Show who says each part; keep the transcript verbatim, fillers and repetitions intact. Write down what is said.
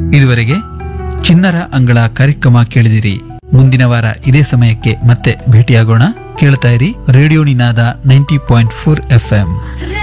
Speaker 1: ಇದುವರೆಗೆ ಚಿಣ್ಣರ ಅಂಗಳ ಕಾರ್ಯಕ್ರಮ ಕೇಳಿದಿರಿ. ಮುಂದಿನ ವಾರ ಇದೇ ಸಮಯಕ್ಕೆ ಮತ್ತೆ ಭೇಟಿಯಾಗೋಣ. ಕೇಳ್ತಾ ಇರಿ ರೇಡಿಯೋ ನಿನಾದ ninety point four F M.